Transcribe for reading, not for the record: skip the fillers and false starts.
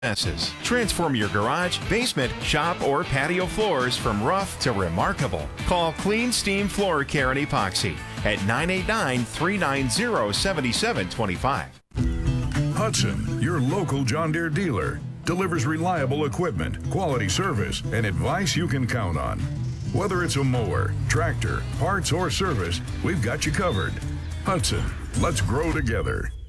Transform your garage, basement, shop, or patio floors from rough to remarkable. Call Clean Steam Floor Care and Epoxy at 989-390-7725. Hudson, your local John Deere dealer, delivers reliable equipment, quality service, and advice you can count on. Whether it's a mower, tractor, parts, or service, we've got you covered. Hudson, let's grow together.